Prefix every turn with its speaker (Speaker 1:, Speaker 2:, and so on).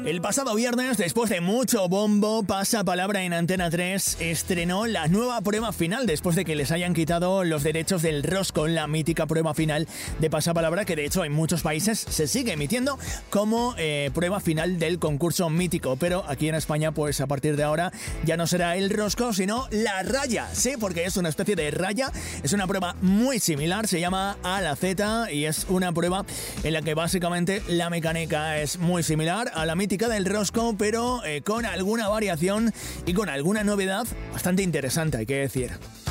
Speaker 1: El pasado viernes, después de mucho bombo, Pasapalabra en Antena 3 estrenó la nueva prueba final después de que les hayan quitado los derechos del Rosco, la mítica prueba final de Pasapalabra, que de hecho en muchos países se sigue emitiendo como prueba final del concurso mítico. Pero aquí en España, pues a partir de ahora ya no será el Rosco, sino la raya, sí, porque es una especie de raya. Es una prueba muy similar, se llama A la Z y es una prueba en la que básicamente la mecánica es muy similar a la mítica del Rosco, pero con alguna variación y con alguna novedad bastante interesante, hay que decir.